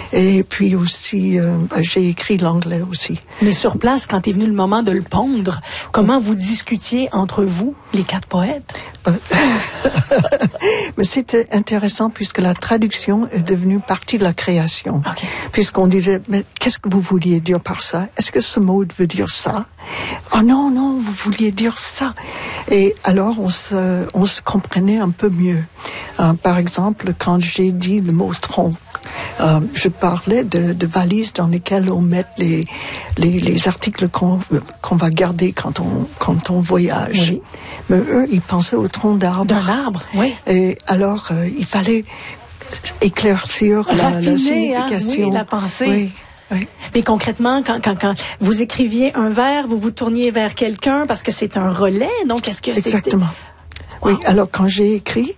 Et puis aussi, j'ai écrit l'anglais aussi. Mais sur place, quand est venu le moment de le pondre, comment vous discutiez entre vous, les 4 poètes? Mais c'était intéressant puisque la traduction est devenue partie de la création. Okay. Puisqu'on disait, mais qu'est-ce que vous vouliez dire par ça? Est-ce que ce mot veut dire ça? Oh non, vous vouliez dire ça. Et alors, on se comprenait un peu mieux. Par exemple, quand j'ai dit le mot tronc, je parlais de valises dans lesquelles on met les articles qu'on va garder quand on voyage. Oui. Mais eux, ils pensaient au tronc d'arbre. D'un arbre, oui. Et alors, il fallait éclaircir la signification. Oui, la pensée. Oui. Oui. Mais concrètement, quand vous écriviez un vers, vous vous tourniez vers quelqu'un parce que c'est un relais, donc est-ce que c'était... Exactement. Wow. Oui, alors quand j'ai écrit,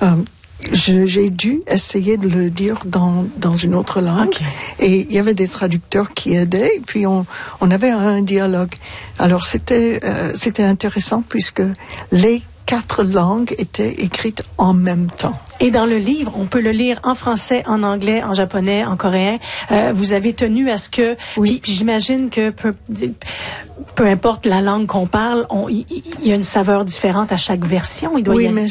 j'ai dû essayer de le dire dans une autre langue. Okay. Et il y avait des traducteurs qui aidaient, et puis on avait un dialogue. Alors c'était intéressant puisque les 4 langues étaient écrites en même temps. Et dans le livre, on peut le lire en français, en anglais, en japonais, en coréen. Vous avez tenu à ce que... Oui. Puis j'imagine que peu importe la langue qu'on parle, il y a une saveur différente à chaque version. Oui, mais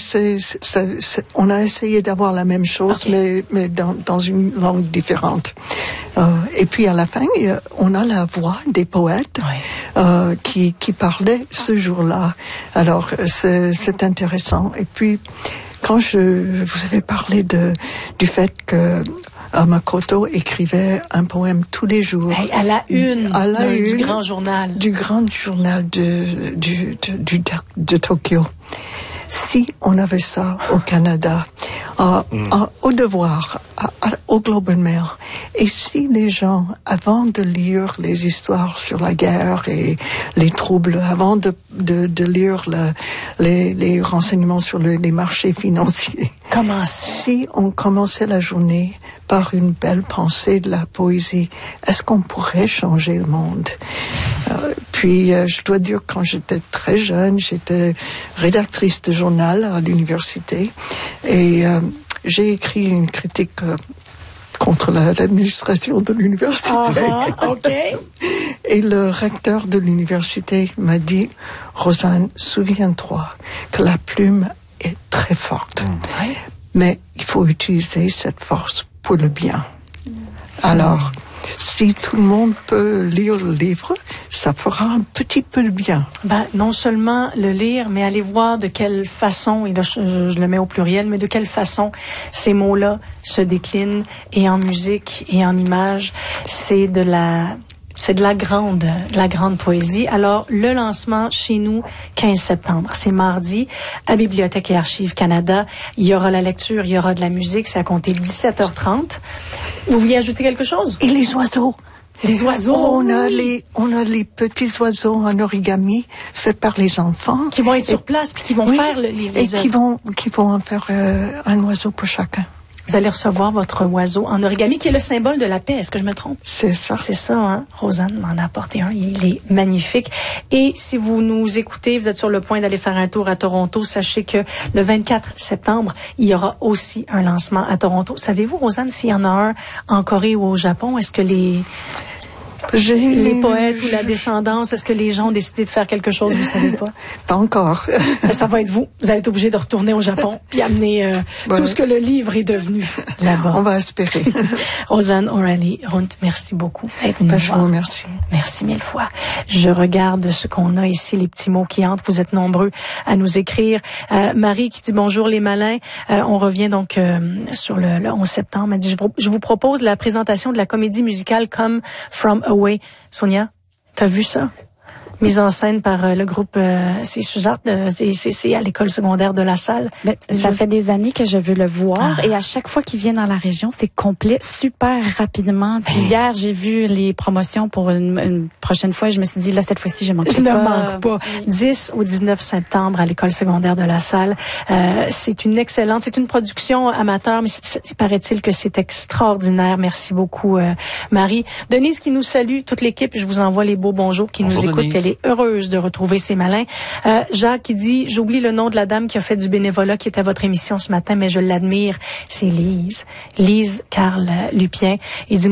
on a essayé d'avoir la même chose, okay. mais dans une langue différente. Et puis à la fin, on a la voix des poètes qui parlaient ce jour-là. Alors c'est intéressant. Et puis quand vous avez parlé du fait que Makoto écrivait un poème tous les jours. À la une du grand journal. Du grand journal de Tokyo. Si on avait ça au Canada, au Devoir, au Globe and Mail, et si les gens, avant de lire les histoires sur la guerre et les troubles, avant de lire les renseignements sur les marchés financiers, si on commençait la journée par une belle pensée de la poésie, est-ce qu'on pourrait changer le monde? Puis, je dois dire, quand j'étais très jeune, j'étais rédactrice de journal à l'université et j'ai écrit une critique contre l'administration de l'université. Okay. Et le recteur de l'université m'a dit, Rosanne, souviens-toi que la plume est très forte, mais il faut utiliser cette force pour le bien. Alors, si tout le monde peut lire le livre, ça fera un petit peu de bien. Non seulement le lire, mais aller voir de quelle façon, et là je le mets au pluriel, mais de quelle façon ces mots-là se déclinent, et en musique, et en images. C'est de la grande poésie. Alors, le lancement chez nous, 15 septembre. C'est mardi, à Bibliothèque et Archives Canada. Il y aura la lecture, il y aura de la musique. C'est à compter 17h30. Vous vouliez ajouter quelque chose? Et les oiseaux. Les oiseaux. On a les petits oiseaux en origami faits par les enfants. Qui vont être sur place, puis qui vont faire les œuvres. Qui vont en faire un oiseau pour chacun. Vous allez recevoir votre oiseau en origami, qui est le symbole de la paix. Est-ce que je me trompe? C'est ça. C'est ça, hein? Rosanne m'en a apporté un. Il est magnifique. Et si vous nous écoutez, vous êtes sur le point d'aller faire un tour à Toronto, sachez que le 24 septembre, il y aura aussi un lancement à Toronto. Savez-vous, Rosanne, s'il y en a un en Corée ou au Japon? Est-ce que les poètes ou la descendance, est-ce que les gens ont décidé de faire quelque chose, vous savez pas? Pas encore. Ça va être vous. Vous allez être obligé de retourner au Japon puis amener tout ce que le livre est devenu là-bas. On va espérer. Rosanne O'Reilly-Runte, merci beaucoup. Je vous remercie. Merci 1000 fois. Je regarde ce qu'on a ici, les petits mots qui entrent. Vous êtes nombreux à nous écrire. Marie qui dit bonjour les malins. On revient donc sur le 11 septembre. Elle dit, je vous propose la présentation de la comédie musicale Come From Away. Sonia, t'as vu ça? Mise en scène par le groupe c'est Suzard, c'est à l'école secondaire de La Salle. Ça fait des années que je veux le voir et à chaque fois qu'il vient dans la région, c'est complet super rapidement. Puis hier, j'ai vu les promotions pour une prochaine fois et je me suis dit là cette fois-ci, je manque pas. 10 au 19 septembre à l'école secondaire de La Salle. C'est une production amateur, mais paraît-il que c'est extraordinaire. Merci beaucoup Marie. Denise qui nous salue, toute l'équipe, je vous envoie les beaux bonjours qui nous écoutent. Elle est heureuse de retrouver ces malins. Jacques qui dit, j'oublie le nom de la dame qui a fait du bénévolat qui était à votre émission ce matin, mais je l'admire. C'est Lise Carl Lupien. Il dit,